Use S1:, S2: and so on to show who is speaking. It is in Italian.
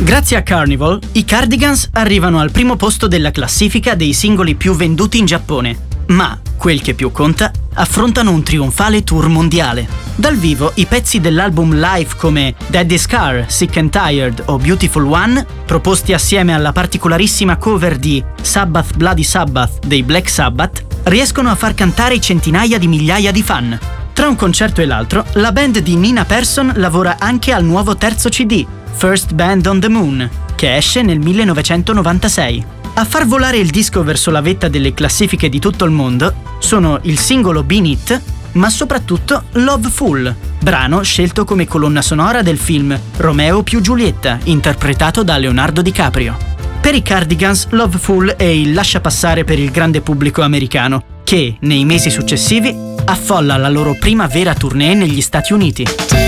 S1: Grazie a Carnival, i Cardigans arrivano al primo posto della classifica dei singoli più venduti in Giappone, ma, quel che più conta, affrontano un trionfale tour mondiale. Dal vivo, i pezzi dell'album live come Daddy's Car, Sick and Tired o Beautiful One, proposti assieme alla particolarissima cover di Sabbath Bloody Sabbath dei Black Sabbath, riescono a far cantare centinaia di migliaia di fan. Tra un concerto e l'altro, la band di Nina Persson lavora anche al nuovo terzo CD, First Band on the Moon, che esce nel 1996. A far volare il disco verso la vetta delle classifiche di tutto il mondo sono il singolo Beat It, ma soprattutto Loveful, brano scelto come colonna sonora del film Romeo più Giulietta, interpretato da Leonardo DiCaprio. Per i Cardigans, Loveful è il lasciapassare per il grande pubblico americano, che, nei mesi successivi, affolla la loro prima vera tournée negli Stati Uniti.